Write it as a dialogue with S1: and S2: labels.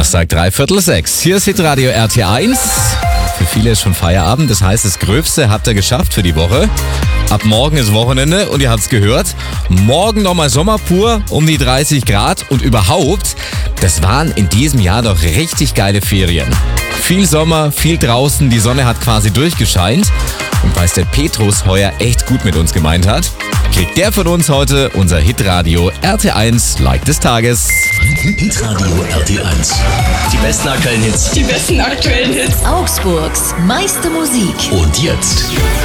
S1: Donnerstag, 5:45. Hier ist Hitradio RT1. Für viele ist schon Feierabend, das heißt, das Gröbste habt ihr geschafft für die Woche. Ab morgen ist Wochenende und ihr habt's gehört. Morgen nochmal Sommer pur, um die 30 Grad und überhaupt, das waren in diesem Jahr doch richtig geile Ferien. Viel Sommer, viel draußen, die Sonne hat quasi durchgescheint. Und weil es der Petrus heuer echt gut mit uns gemeint hat, kriegt der von uns heute unser Hitradio RT1 Like des Tages.
S2: Hitradio RT1. Die besten aktuellen Hits.
S3: Die besten aktuellen Hits.
S4: Augsburgs meiste Musik.
S2: Und jetzt